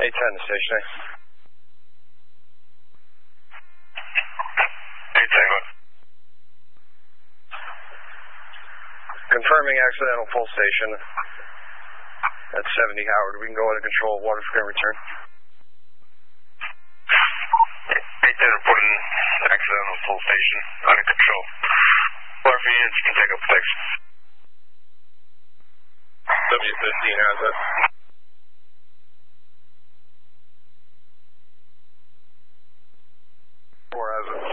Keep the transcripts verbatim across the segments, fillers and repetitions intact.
eight ten to station. eight ten, go ahead. Confirming accidental full station. At seventy Howard. We can go into control. Water screen return. eight ten reporting accidental full station. Under control. Water for units can take up six. W fifteen has it. Four has it.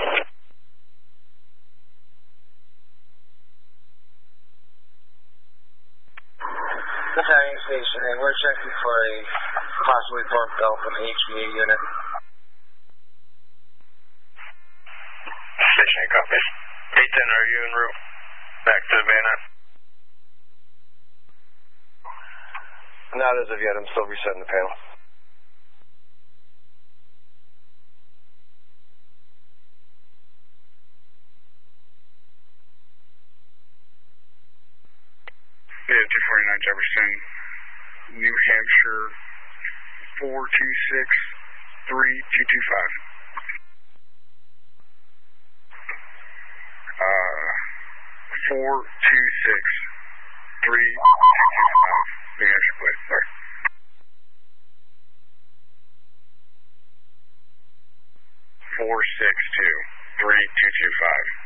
Battalion Station, and we're checking for a possibly formed belt from the H V A unit. Station eight copies. eight ten, are you en route? Back to Savannah? Not as of yet. I'm still resetting the panel. Yeah, two forty-nine Jefferson, New Hampshire, four two six three two two five. Uh, four two six three two two five. New Hampshire, please. Sorry. four six two three two two five.